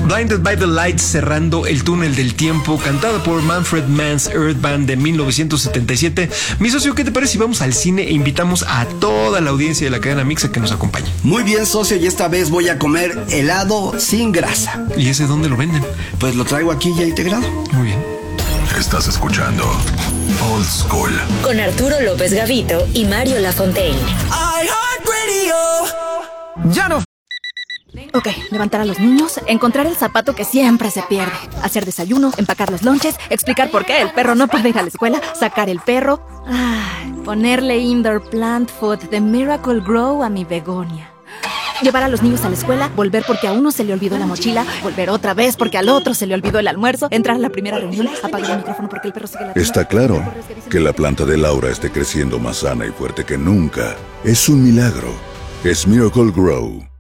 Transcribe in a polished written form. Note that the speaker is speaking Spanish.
Blinded by the Lights cerrando El túnel del tiempo, cantada por Manfred Mann's Earth Band de 1977. Mi socio, ¿qué te parece si vamos al cine e invitamos a toda la audiencia de la cadena Mix a que nos acompañe? Muy bien, socio, y esta vez voy a comer helado sin grasa. ¿Y ese dónde lo venden? Pues lo traigo aquí ya integrado. Muy bien. Estás escuchando Old School con Arturo López Gavito y Mario Lafontaine. ¡Ya no! Ok, levantar a los niños, encontrar el zapato que siempre se pierde, hacer desayuno, empacar los lonches, explicar por qué el perro no puede ir a la escuela, sacar el perro, ponerle indoor plant food de Miracle Grow a mi begonia. Llevar a los niños a la escuela, volver porque a uno se le olvidó la mochila, volver otra vez porque al otro se le olvidó el almuerzo, entrar a la primera reunión, apagar el micrófono porque el perro sigue ladrando. Está claro que la planta de Laura esté creciendo más sana y fuerte que nunca. Es un milagro. Es Miracle Grow.